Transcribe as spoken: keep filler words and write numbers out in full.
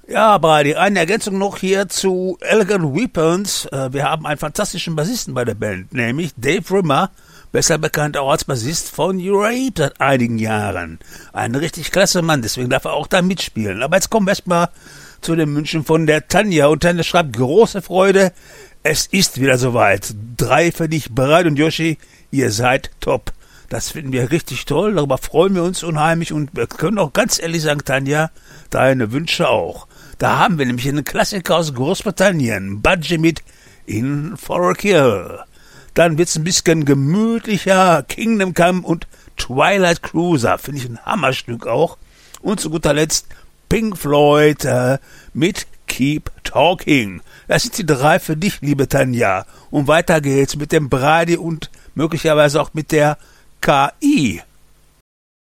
Ja, Brady, eine Ergänzung noch hier zu Elegant Weapons. Äh, wir haben einen fantastischen Bassisten bei der Band, nämlich Dave Rimmer, besser bekannt auch als Bassist von Uriah seit einigen Jahren. Ein richtig klasse Mann, deswegen darf er auch da mitspielen. Aber jetzt kommen wir erstmal zu den Wünschen von der Tanja. Und Tanja schreibt, große Freude, es ist wieder soweit. Drei für dich bereit und Yoshi, ihr seid top. Das finden wir richtig toll, darüber freuen wir uns unheimlich und wir können auch ganz ehrlich sagen, Tanja, deine Wünsche auch. Da haben wir nämlich einen Klassiker aus Großbritannien, Budgie mit In for a Kill. Dann wird's ein bisschen gemütlicher, Kingdom Come und Twilight Cruiser, finde ich ein Hammerstück auch. Und zu guter Letzt Pink Floyd äh, mit Keep Talking. Das sind die drei für dich, liebe Tanja. Und weiter geht's mit dem Brady und möglicherweise auch mit der K I.